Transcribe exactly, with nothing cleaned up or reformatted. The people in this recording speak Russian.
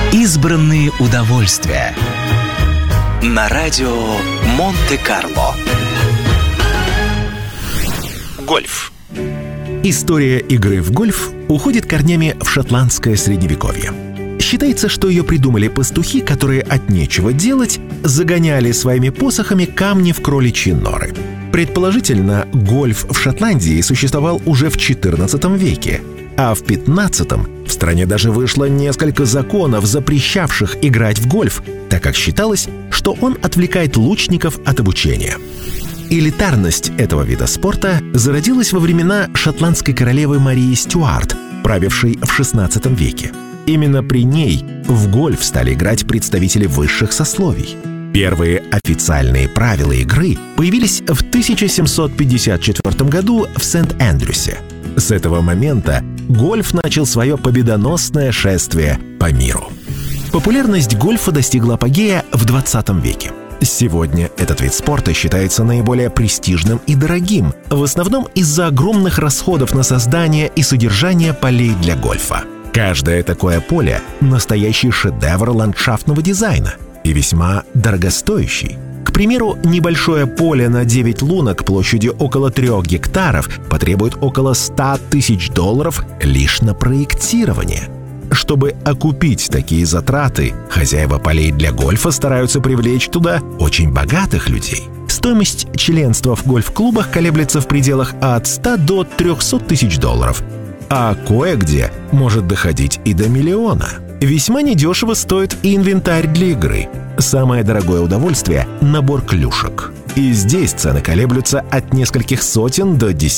Избранные удовольствия на радио Монте-Карло. Гольф. История игры в гольф уходит корнями в шотландское средневековье. Считается, что ее придумали пастухи, которые от нечего делать загоняли своими посохами камни в кроличьи норы. Предположительно, гольф в Шотландии существовал уже в четырнадцатом веке, а в пятнадцатом в стране даже вышло несколько законов, запрещавших играть в гольф, так как считалось, что он отвлекает лучников от обучения. Элитарность этого вида спорта зародилась во времена шотландской королевы Марии Стюарт, правившей в шестнадцатом веке. Именно при ней в гольф стали играть представители высших сословий. Первые официальные правила игры появились в тысяча семьсот пятьдесят четвёртом году в Сент-Эндрюсе. С этого момента гольф начал свое победоносное шествие по миру. Популярность гольфа достигла апогея в двадцатом веке. Сегодня этот вид спорта считается наиболее престижным и дорогим, в основном из-за огромных расходов на создание и содержание полей для гольфа. Каждое такое поле – настоящий шедевр ландшафтного дизайна и весьма дорогостоящий. К примеру, небольшое поле на девять лунок площадью около трех гектаров потребует около ста тысяч долларов лишь на проектирование. Чтобы окупить такие затраты, хозяева полей для гольфа стараются привлечь туда очень богатых людей. Стоимость членства в гольф-клубах колеблется в пределах от ста до трехсот тысяч долларов, а кое-где может доходить и до миллиона. Весьма недешево стоит и инвентарь для игры. Самое дорогое удовольствие – набор клюшек. И здесь цены колеблются от нескольких сотен до десятков